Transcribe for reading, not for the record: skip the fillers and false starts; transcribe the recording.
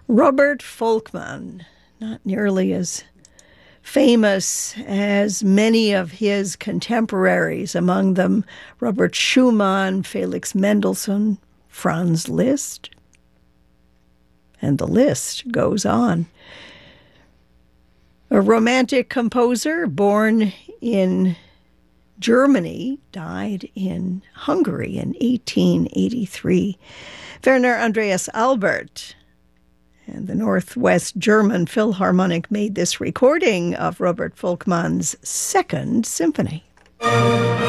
Robert Folkman, not nearly as famous as many of his contemporaries, among them Robert Schumann, Felix Mendelssohn, Franz Liszt, and the list goes on. A romantic composer born in Germany, died in Hungary in 1883. Werner Andreas Albert and the Northwest German Philharmonic made this recording of Robert Folkman's Second Symphony.